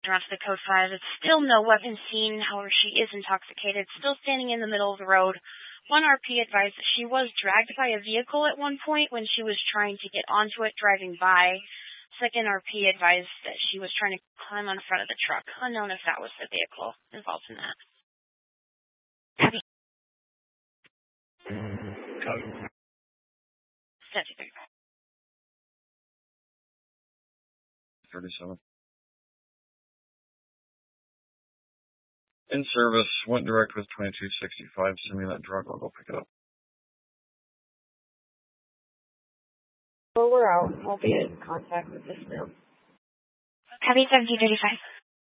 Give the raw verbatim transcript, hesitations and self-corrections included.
Around to the code five. It's still no weapon seen. However, she is intoxicated, still standing in the middle of the road. One R P advised that she was dragged by a vehicle at one point when she was trying to get onto it driving by. Second R P advised that she was trying to climb on the front of the truck. Unknown if that was the vehicle involved in that. Copy. Copy. thirty-seven. In service, went direct with twenty-two sixty-five. Send me that drug, I'll go pick it up. Well, we're out. I'll be in contact with this now. Copy seventeen thirty-five.